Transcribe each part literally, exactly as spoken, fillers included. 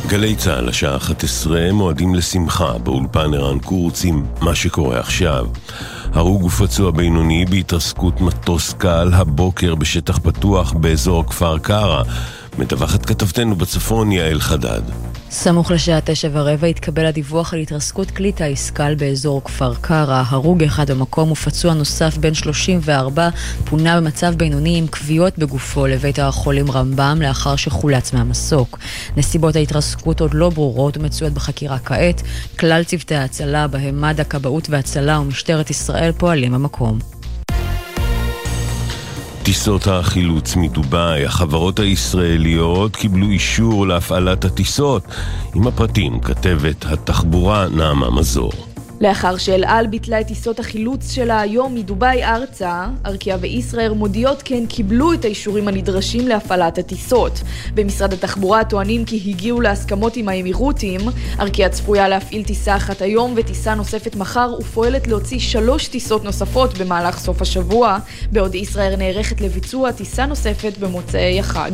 גלי צהל, השעה אחת עשרה, מועדים לשמחה באולפן ערן קורץ עם מה שקורה עכשיו. הרוג ופצוע בינוני בהתרסקות מטוס קל הבוקר בשטח פתוח באזור כפר קרע. מדווחת כתבתנו בצפון יעל חדד. סמוך לשעה תשע ורבע התקבל הדיווח על התרסקות כלי טיס קל באזור כפר קרע. הרוג אחד במקום ופצוע נוסף בן שלושים וארבע פונה במצב בינוני עם כוויות בגופו לבית החולים רמב"ם לאחר שחולץ מהמסוק. נסיבות ההתרסקות עוד לא ברורות ומצויות בחקירה כעת. כלל צוותי ההצלה בהם מד"א, כבאות והצלה ומשטרת ישראל פועלים במקום. טיסות החילוץ מדובאי, החברות הישראליות קיבלו אישור להפעלת הטיסות. עם הפרטים כתבת התחבורה נעמה מזור. לאחר שאל על ביטלה את טיסות החילוץ שלה היום מדובאי ארצה, ארקיע וישראייר מודיעות כן קיבלו את האישורים הנדרשים להפעלת הטיסות. במשרד התחבורה טוענים כי הגיעו להסכמות עם האמירותים. ארקיע צפויה להפעיל טיסה אחת היום וטיסה נוספת מחר ופועלת להוציא שלוש טיסות נוספות במהלך סוף השבוע, בעוד ישראייר נערכת לביצוע טיסה נוספת במוצאי החג.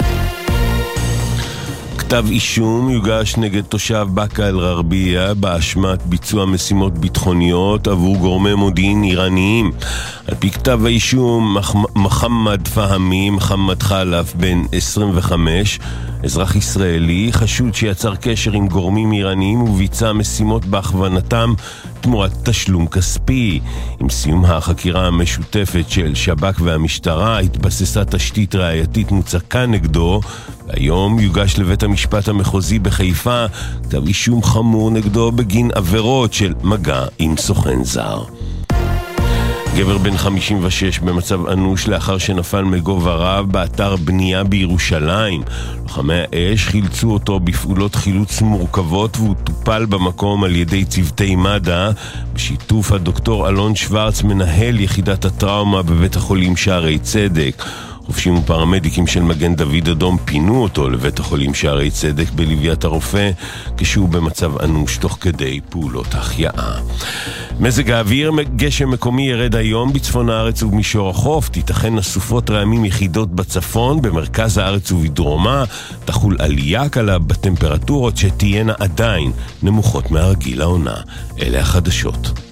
כתב אישום יוגש נגד תושב באקה אל-גרבייה באשמת ביצוע משימות ביטחוניות עבור גורמי מודיעין איראניים. על פי כתב האישום, מחמד פהמי, מחמד חלף, בן עשרים וחמש, אזרח ישראלי, חשוד שיצר קשר עם גורמים איראניים וביצע משימות בהכוונתם תמורת תשלום כספי. עם סיום החקירה המשותפת של שב"כ והמשטרה התבססה תשתית ראייתית מוצקה נגדו. היום יוגש לבית המשפט המחוזי בחיפה כתב אישום חמור נגדו בגין עבירות של מגע עם סוכן זר. גבר בן חמישים ושש במצב אנוש לאחר שנפל מגובה רב באתר בנייה בירושלים. לוחמי האש חילצו אותו בפעולות חילוץ מורכבות והוא טופל במקום על ידי צוותי מד"א בשיתוף הדוקטור אלון שוורץ, מנהל יחידת הטראומה בבית החולים שערי צדק. חובשים ופרמדיקים של מגן דוד אדום פינו אותו לבית החולים שערי צדק בלוויית הרופא כשהוא במצב אנוש תוך כדי פעולות החייאה. מזג האוויר, גשם מקומי ירד היום בצפון הארץ ובמישור החוף, תיתכן סופות רעמים יחידות בצפון, במרכז הארץ ובדרומה תחול עלייה קלה בטמפרטורות שתהיינה עדיין נמוכות מהרגיל העונה. אלה החדשות.